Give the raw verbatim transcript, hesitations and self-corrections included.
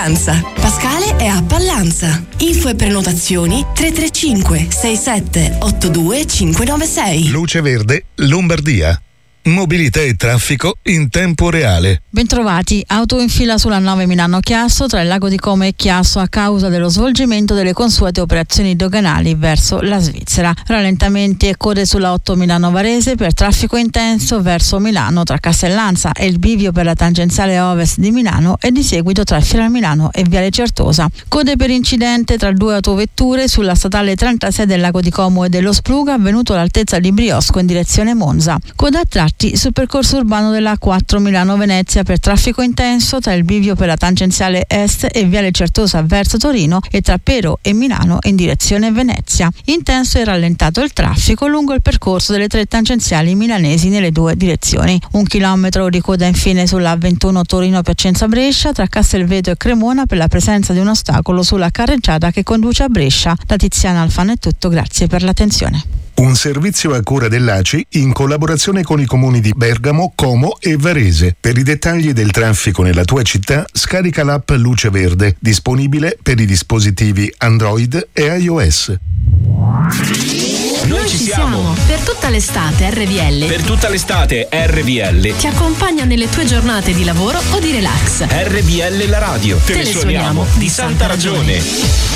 vacanza. Pascale è a Pallanza. Info e prenotazioni tre tre cinque sei sette otto due cinque nove sei. Luce Verde, Lombardia. Mobilità e traffico in tempo reale. Bentrovati. Auto in fila sulla nove Milano-Chiasso tra il lago di Como e Chiasso a causa dello svolgimento delle consuete operazioni doganali verso la Svizzera. Rallentamenti e code sulla otto Milano-Varese per traffico intenso verso Milano tra Castellanza e il bivio per la tangenziale ovest di Milano e di seguito tra Fiera Milano e Viale Certosa. Code per incidente tra due autovetture sulla statale trentasei del lago di Como e dello Spluga avvenuto all'altezza di Briosco in direzione Monza. Coda a tratti sul percorso urbano della quattro Milano-Venezia per traffico intenso tra il bivio per la tangenziale est e Viale Certosa verso Torino e tra Pero e Milano in direzione Venezia. Intenso e rallentato il traffico lungo il percorso delle tre tangenziali milanesi nelle due direzioni. Un chilometro di coda infine sulla A ventuno Torino-Piacenza-Brescia tra Castelvedo e Cremona per la presenza di un ostacolo sulla carreggiata che conduce a Brescia. Da Tiziana Alfano è tutto, grazie per l'attenzione. Un servizio a cura dell'A C I in collaborazione con i comuni di Bergamo, Como e Varese. Per i dettagli del traffico nella tua città, scarica l'app Luce Verde, disponibile per i dispositivi Android e iOS. Noi ci siamo! Per tutta l'estate R V L Per tutta l'estate R V L ti accompagna nelle tue giornate di lavoro o di relax. R V L la radio. Te, Te ne le suoniamo suoniamo di santa ragione.